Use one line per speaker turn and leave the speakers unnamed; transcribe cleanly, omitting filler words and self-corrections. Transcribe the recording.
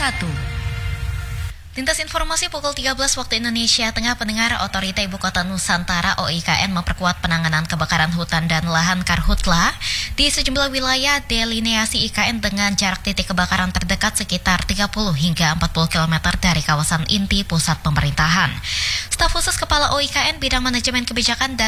Lintas informasi pukul 13 waktu Indonesia Tengah, pendengar. Otorita Ibu Kota Nusantara (OIKN) memperkuat penanganan kebakaran hutan dan lahan Karhutla di sejumlah wilayah delineasi IKN dengan jarak titik kebakaran terdekat sekitar 30 hingga 40 km dari kawasan inti pusat pemerintahan. Staf khusus Kepala OIKN bidang manajemen kebijakan dan